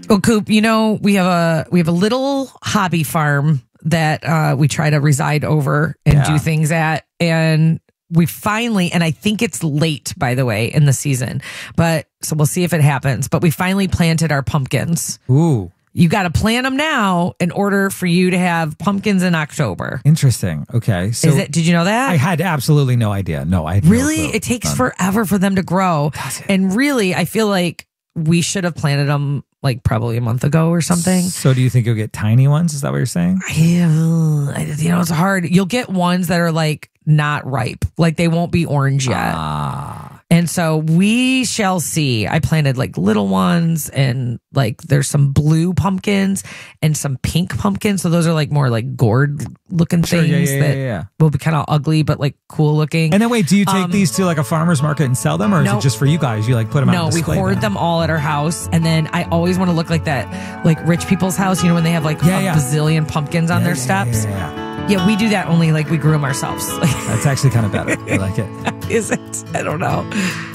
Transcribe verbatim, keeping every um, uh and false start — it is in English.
Well, Coop, you know, we have a we have a little hobby farm that uh, we try to reside over and Yeah. do things at. And we finally, and I think it's late, by the way, in the season, but so we'll see if it happens. But we finally planted our pumpkins. Ooh. You got to plant them now in order for you to have pumpkins in October. Interesting. Okay. So Is it? Did you know that? I had absolutely no idea. No, I had no Really? clue. It takes Um, forever for them to grow. Does it? And really, I feel like we should have planted them like probably a month ago or something. So do you think you'll get tiny ones? Is that what you're saying? Yeah, you know, it's hard. You'll get ones that are like not ripe, like they won't be orange yet. Ah. And so we shall see. I planted like little ones and like there's some blue pumpkins and some pink pumpkins. So those are like more like gourd looking Sure, things yeah, yeah, that yeah, yeah. will be kind of ugly, but like cool looking. And then wait, do you take Um, these to like a farmer's market and sell them, or is no. it just for you guys? You like put them out No, on we display hoard then? them all at our house. And then I always want to look like that, like rich people's house, you know, when they have like Yeah, a yeah. bazillion pumpkins on Yeah, their yeah, steps. Yeah, yeah, yeah. Yeah, we do that only like we grew them ourselves. That's actually kind of better. I like it. Is it? I don't know.